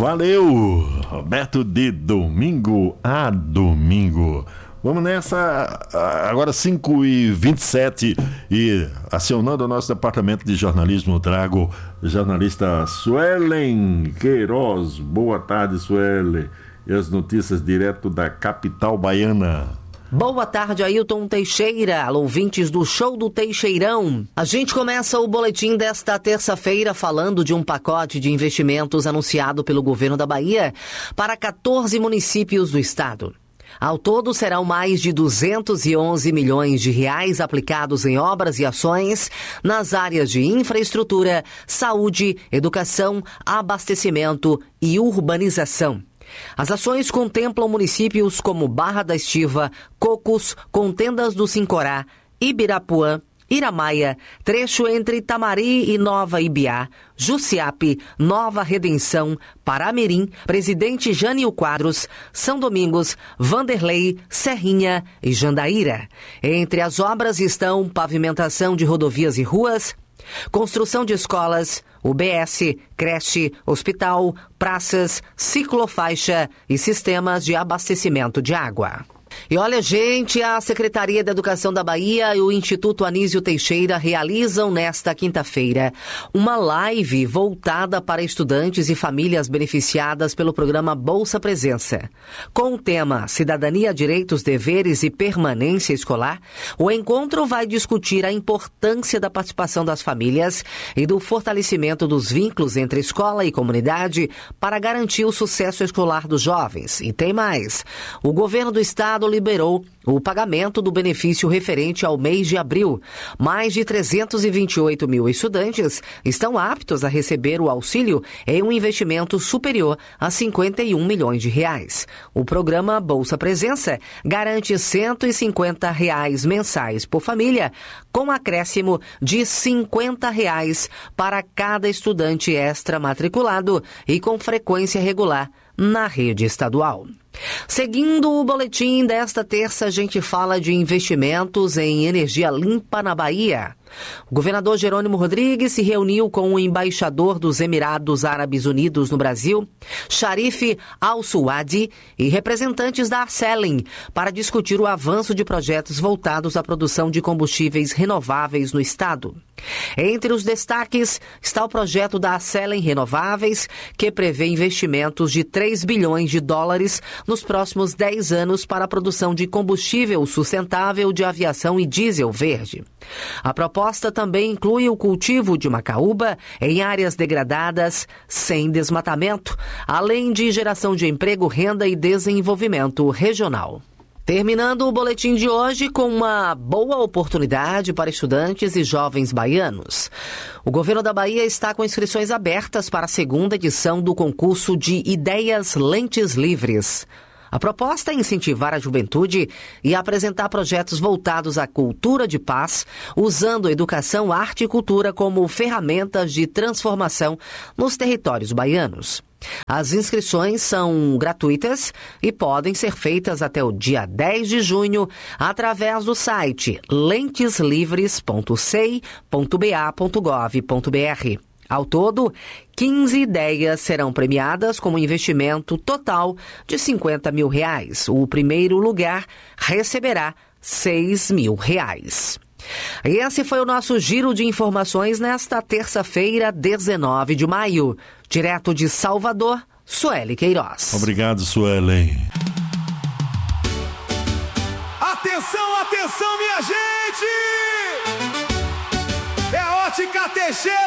Valeu, Roberto, de domingo a domingo. Vamos nessa, agora 5h27 e acionando o nosso departamento de jornalismo, trago a jornalista Suelen Queiroz. Boa tarde, Suelen. E as notícias direto da capital baiana. Boa tarde, Ailton Teixeira, ouvintes do Show do Teixeirão. A gente começa o boletim desta terça-feira falando de um pacote de investimentos anunciado pelo governo da Bahia para 14 municípios do estado. Ao todo, serão mais de 211 milhões de reais aplicados em obras e ações nas áreas de infraestrutura, saúde, educação, abastecimento e urbanização. As ações contemplam municípios como Barra da Estiva, Cocos, Contendas do Sincorá, Ibirapuã, Iramaia, trecho entre Itamari e Nova Ibiá, Jussiape, Nova Redenção, Paramirim, Presidente Jânio Quadros, São Domingos, Vanderlei, Serrinha e Jandaíra. Entre as obras estão pavimentação de rodovias e ruas, construção de escolas, UBS, creche, hospital, praças, ciclofaixa e sistemas de abastecimento de água. E olha, gente, a Secretaria da Educação da Bahia e o Instituto Anísio Teixeira realizam nesta quinta-feira uma live voltada para estudantes e famílias beneficiadas pelo programa Bolsa Presença. Com o tema Cidadania, Direitos, Deveres e Permanência Escolar, o encontro vai discutir a importância da participação das famílias e do fortalecimento dos vínculos entre escola e comunidade para garantir o sucesso escolar dos jovens. E tem mais. O governo do estado liberou o pagamento do benefício referente ao mês de abril. Mais de 328 mil estudantes estão aptos a receber o auxílio em um investimento superior a 51 milhões de reais. O programa Bolsa Presença garante R$ 150 mensais por família, com acréscimo de R$ 50 para cada estudante extra matriculado e com frequência regular na rede estadual. Seguindo o boletim desta terça, a gente fala de investimentos em energia limpa na Bahia. O governador Jerônimo Rodrigues se reuniu com o embaixador dos Emirados Árabes Unidos no Brasil, Sharif Al-Suadi, e representantes da Arcelem para discutir o avanço de projetos voltados à produção de combustíveis renováveis no estado. Entre os destaques está o projeto da Arcelem Renováveis, que prevê investimentos de 3 bilhões de dólares nos próximos 10 anos para a produção de combustível sustentável de aviação e diesel verde. A proposta também inclui o cultivo de macaúba em áreas degradadas, sem desmatamento, além de geração de emprego, renda e desenvolvimento regional. Terminando o boletim de hoje com uma boa oportunidade para estudantes e jovens baianos. O governo da Bahia está com inscrições abertas para a segunda edição do concurso de Ideias Lentes Livres. A proposta é incentivar a juventude e apresentar projetos voltados à cultura de paz, usando educação, arte e cultura como ferramentas de transformação nos territórios baianos. As inscrições são gratuitas e podem ser feitas até o dia 10 de junho através do site lenteslivres.sei.ba.gov.br. Ao todo, 15 ideias serão premiadas com um investimento total de R$ 50 mil. O primeiro lugar receberá R$ 6 mil. E esse foi o nosso giro de informações nesta terça-feira, 19 de maio. Direto de Salvador, Sueli Queiroz. Obrigado, Suelen. Atenção, atenção, minha gente! É a Ótica Teixeira!